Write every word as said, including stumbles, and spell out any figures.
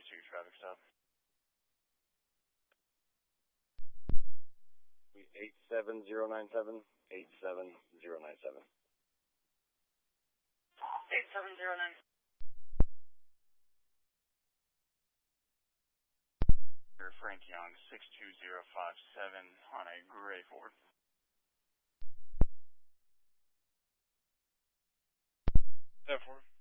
two traffic stop. eight seven zero nine seven, eight seven zero nine seven. eight seven zero nine. Frank Young, six two zero five seven on a gray Ford. That Ford.